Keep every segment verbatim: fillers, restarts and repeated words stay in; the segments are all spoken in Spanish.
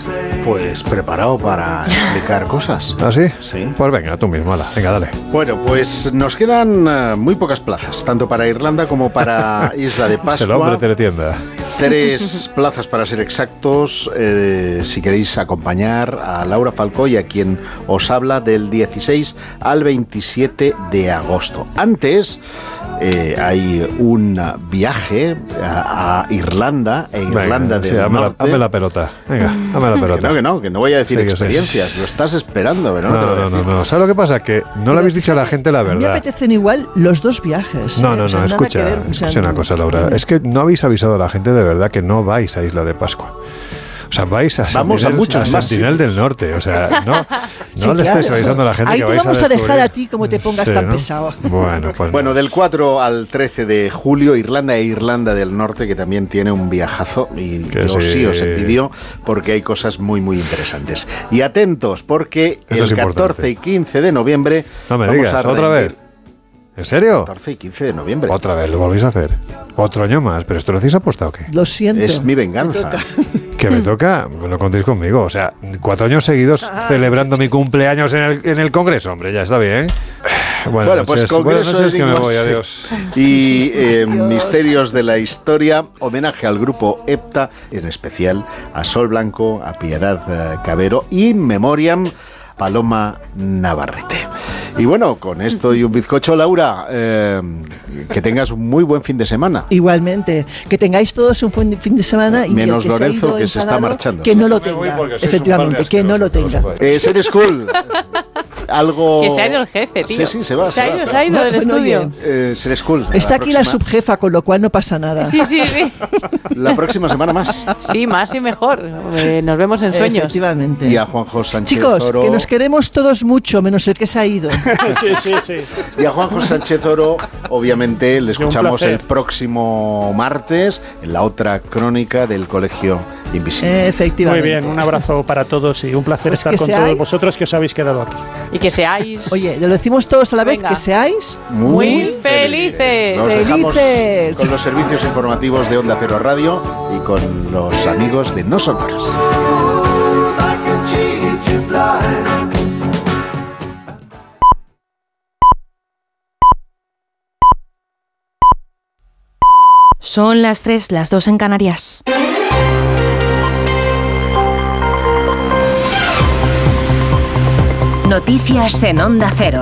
Pues preparado para explicar cosas. ¿Ah, sí? Sí. Pues venga, tú mismo, ala, venga, dale. Bueno, pues nos quedan uh, muy pocas plazas, tanto para Irlanda como para Isla de Pascua. Es el hombre teletienda. Tres plazas para ser exactos, eh, si queréis acompañar a Laura Falcó y a quien os habla del dieciséis al veintisiete de agosto. Antes eh, hay un viaje a, a Irlanda, e Irlanda venga, del sí, hazme Norte. La, hazme la pelota, venga, hazme la pelota. Que no, que no, que no voy a decir Sí, experiencias, sí. lo estás esperando, pero no, No, te lo voy a no, no, decir. no, ¿sabes lo que pasa? Que no le habéis dicho a la gente la A mí me verdad. apetecen igual los dos viajes. No, ¿eh? no, O sea, no, nada escucha, que ver, o sea, escucha una no- cosa, Laura. Es que no habéis avisado a la gente de verdad que no vais a Isla de Pascua. O sea, vais a Vamos a Sentinel, muchos más Sentinel sitios. del Norte. O sea, no, no Sí, le estáis claro. avisando a la gente Ahí que te vais vamos a a descubrir. dejar a ti como te pongas Sí, tan ¿no? pesado. Bueno, pues Bueno, no. del cuatro al trece de julio, Irlanda e Irlanda del Norte, que también tiene un viajazo, y Que yo sí. sí os envidio, porque hay cosas muy, muy interesantes. Y atentos, porque Eso es el importante. catorce y quince de noviembre... No me vamos digas, a otra rendir- vez. ¿En serio? catorce y quince de noviembre. Otra vez, lo volvéis a hacer. Otro año más. ¿Pero esto lo hacéis apostado o qué? Lo siento. Es mi venganza. Me toca. Que me toca, no contéis conmigo. O sea, cuatro años seguidos celebrando mi cumpleaños en el, en el Congreso. Hombre, ya está bien. Bueno, Bueno, pues noches, Congreso buenas noches, de que me Enigmas. voy, adiós. Y eh, Adiós. Misterios de la Historia, homenaje al grupo EPTA, en especial a Sol Blanco, a Piedad eh, Cabero y Memoriam Paloma Navarrete. Y bueno, con esto y un bizcocho, Laura, eh, que tengas un muy buen fin de semana. Igualmente, que tengáis todos un buen fin de semana y Menos el que se ha Lorenzo, ido que se está enfadado, marchando. que no lo Me voy tenga, porque sois un par de efectivamente, que no lo asquerosos, tenga. todos, joder. Eh, Ser School, algo... Que se ha ido el jefe, tío. Sí, sí, se va, Se ha se va, ido, se se ha ido va. del Bueno, estudio. oye. Eh, Ser School. Está aquí la próxima- subjefa, con lo cual no pasa nada. Sí, sí, sí. La próxima semana más. Sí, más y mejor. Eh, nos vemos en sueños. Efectivamente. Y a Juanjo Sánchez Chicos, Oro. que nos queremos todos mucho, menos el que se ha ido. Sí, sí, sí. Y a Juanjo Sánchez Oro, obviamente, le escuchamos placer. el próximo martes en la otra crónica del Colegio Invisible. Efectivamente. Muy bien, un abrazo para todos y un placer Pues estar que con seáis- todos vosotros que os habéis quedado aquí. Y que seáis Oye, lo decimos todos a la vez, Venga. que seáis muy felices. Nos dejamos Felices. con los servicios informativos de Onda Cero Radio y con los amigos de No Sonoras. Son las tres, las dos en Canarias. Noticias en Onda Cero.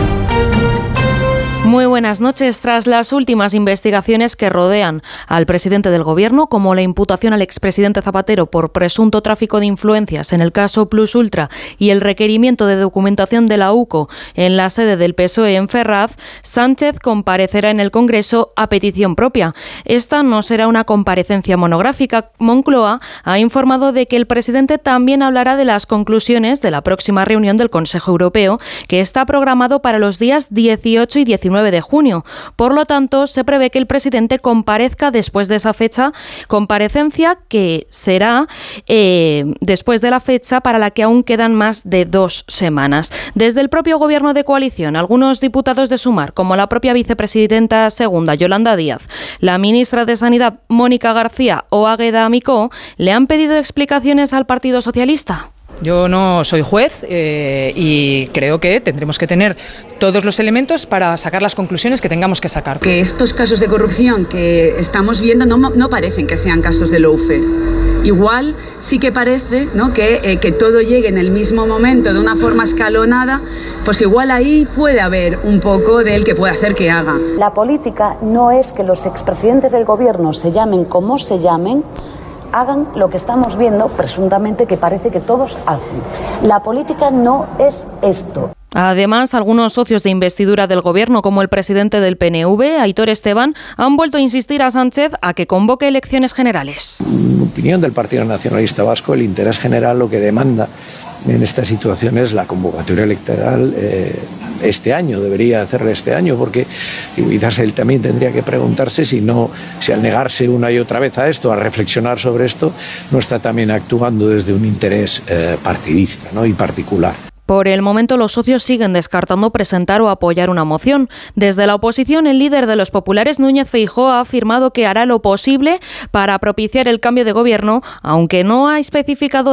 Muy buenas noches. Tras las últimas investigaciones que rodean al presidente del Gobierno, como la imputación al expresidente Zapatero por presunto tráfico de influencias en el caso Plus Ultra y el requerimiento de documentación de la U C O en la sede del P S O E en Ferraz, Sánchez comparecerá en el Congreso a petición propia. Esta no será una comparecencia monográfica. Moncloa ha informado de que el presidente también hablará de las conclusiones de la próxima reunión del Consejo Europeo, que está programado para los días dieciocho y diecinueve de junio. Por lo tanto, se prevé que el presidente comparezca después de esa fecha, comparecencia que será eh, después de la fecha para la que aún quedan más de dos semanas. Desde el propio gobierno de coalición, algunos diputados de Sumar, como la propia vicepresidenta segunda, Yolanda Díaz, la ministra de Sanidad, Mónica García o Águeda Amicó, le han pedido explicaciones al Partido Socialista. Yo no soy juez eh, y creo que tendremos que tener todos los elementos para sacar las conclusiones que tengamos que sacar. Que estos casos de corrupción que estamos viendo no, no parecen que sean casos de lawfare. Igual sí que parece, ¿no?, que, eh, que todo llegue en el mismo momento de una forma escalonada, pues igual ahí puede haber un poco del que puede hacer que haga. La política no es que los expresidentes del gobierno se llamen como se llamen, hagan lo que estamos viendo, presuntamente, que parece que todos hacen. La política no es esto. Además, algunos socios de investidura del Gobierno, como el presidente del P N V, Aitor Esteban, han vuelto a insistir a Sánchez a que convoque elecciones generales. En opinión del Partido Nacionalista Vasco, el interés general lo que demanda en esta situación es la convocatoria electoral eh, este año, debería hacerla este año, porque quizás él también tendría que preguntarse si no, si al negarse una y otra vez a esto, a reflexionar sobre esto, no está también actuando desde un interés eh, partidista, ¿no?, y particular. Por el momento, los socios siguen descartando presentar o apoyar una moción. Desde la oposición, el líder de los populares, Núñez Feijóo, ha afirmado que hará lo posible para propiciar el cambio de gobierno, aunque no ha especificado